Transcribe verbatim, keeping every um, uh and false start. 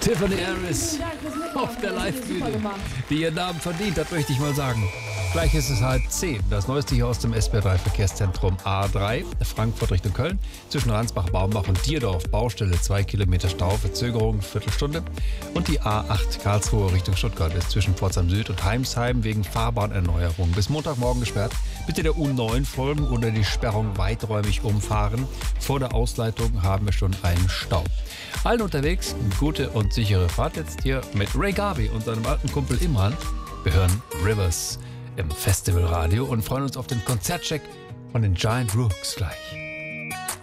Tiffany Harris auf der Live-Bühne, die ihren Namen verdient hat, möchte ich mal sagen. Gleich ist es halb zehn. Das Neueste hier aus dem S B R drei Verkehrszentrum A drei, Frankfurt Richtung Köln, zwischen Ransbach, Baumbach und Dierdorf. Baustelle, zwei Kilometer Stau, Verzögerung, Viertelstunde. Und die A acht Karlsruhe Richtung Stuttgart ist zwischen Pforzheim Süd und Heimsheim wegen Fahrbahnerneuerung bis Montagmorgen gesperrt. Bitte der U neun folgen oder die Sperrung weiträumig umfahren. Vor der Ausleitung haben wir schon einen Stau. Allen unterwegs, gute und sichere Fahrt jetzt hier mit Ray Garvey und seinem alten Kumpel Imran. Wir hören Rivers im Festivalradio und freuen uns auf den Konzertcheck von den Giant Rooks gleich.